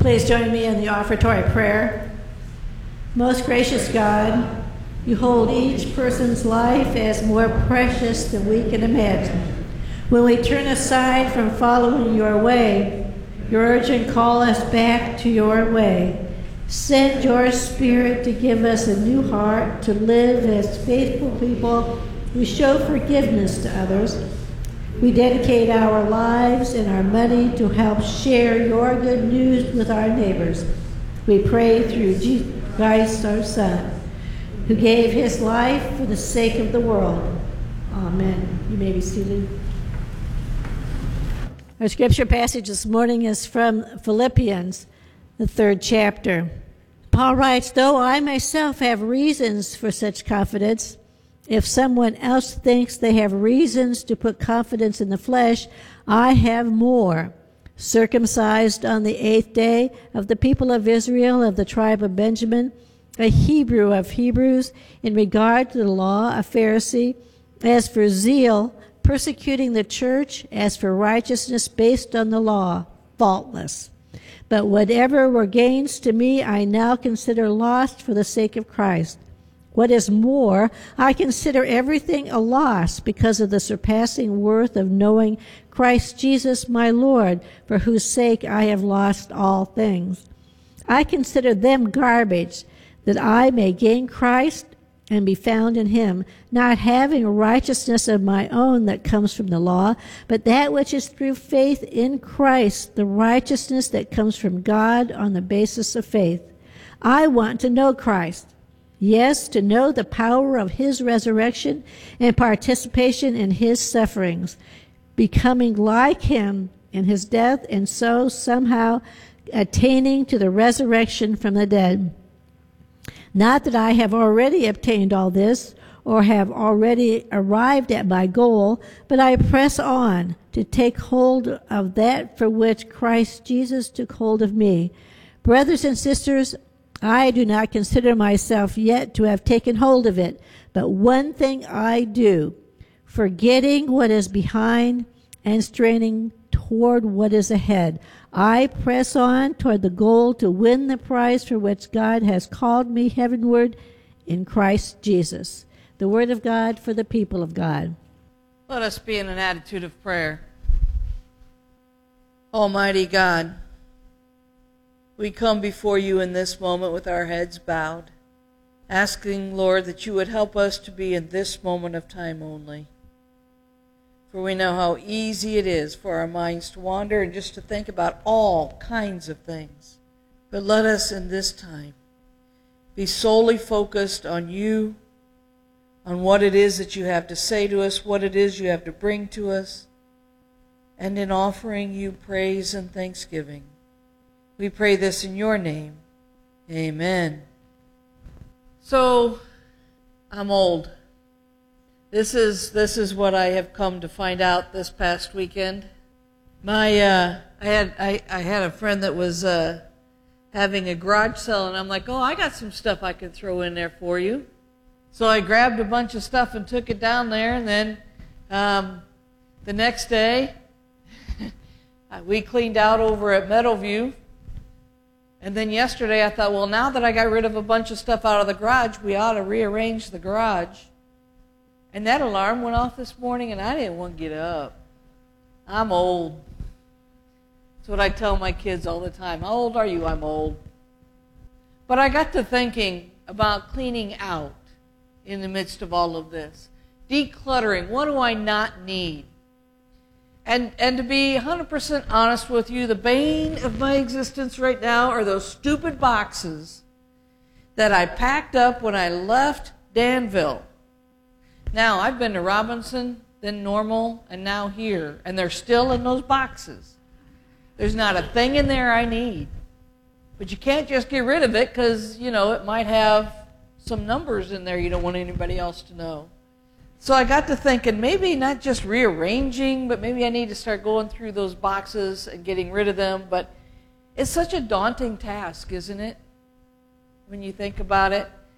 Please join me in the offertory prayer. Most gracious God, you hold each person's life as more precious than we can imagine. When we turn aside from following your way, your urgent call us back to your way. Send your Spirit to give us a new heart to live as faithful people who show forgiveness to others. We dedicate our lives and our money to help share your good news with our neighbors. We pray through Jesus Christ, our Son, who gave his life for the sake of the world. Amen. You may be seated. Our scripture passage this morning is from Philippians, the 3rd chapter. Paul writes, "Though I myself have reasons for such confidence, if someone else thinks they have reasons to put confidence in the flesh, I have more. Circumcised on the 8th day, of the people of Israel, of the tribe of Benjamin, a Hebrew of Hebrews, in regard to the law, a Pharisee, as for zeal, persecuting the church, as for righteousness based on the law, faultless. But whatever were gains to me, I now consider lost for the sake of Christ. What is more, I consider everything a loss because of the surpassing worth of knowing Christ Jesus my Lord, for whose sake I have lost all things. I consider them garbage, that I may gain Christ and be found in him, not having a righteousness of my own that comes from the law, but that which is through faith in Christ, the righteousness that comes from God on the basis of faith. I want to know Christ. Yes, to know the power of his resurrection and participation in his sufferings, becoming like him in his death, and so somehow attaining to the resurrection from the dead. Not that I have already obtained all this, or have already arrived at my goal, but I press on to take hold of that for which Christ Jesus took hold of me. Brothers and sisters, I do not consider myself yet to have taken hold of it, but one thing I do, forgetting what is behind and straining toward what is ahead. I press on toward the goal to win the prize for which God has called me heavenward in Christ Jesus. The word of God for the people of God. Let us be in an attitude of prayer. Almighty God, we come before you in this moment with our heads bowed, asking, Lord, that you would help us to be in this moment of time only. For we know how easy it is for our minds to wander and just to think about all kinds of things. But let us in this time be solely focused on you, on what it is that you have to say to us, what it is you have to bring to us, and in offering you praise and thanksgiving. We pray this in your name. Amen. So, I'm old. This is what I have come to find out this past weekend. I had a friend that was having a garage sale, and I'm like, oh, I got some stuff I can throw in there for you. So I grabbed a bunch of stuff and took it down there, and then the next day we cleaned out over at Meadowview. And then yesterday I thought, well, now that I got rid of a bunch of stuff out of the garage, we ought to rearrange the garage. And that alarm went off this morning, and I didn't want to get up. I'm old. That's what I tell my kids all the time. How old are you? I'm old. But I got to thinking about cleaning out in the midst of all of this. Decluttering. What do I not need? And to be 100% honest with you, the bane of my existence right now are those stupid boxes that I packed up when I left Danville. Now, I've been to Robinson, then Normal, and now here, and they're still in those boxes. There's not a thing in there I need. But you can't just get rid of it because, it might have some numbers in there you don't want anybody else to know. So I got to thinking, maybe not just rearranging, but maybe I need to start going through those boxes and getting rid of them. But it's such a daunting task, isn't it? When you think about it.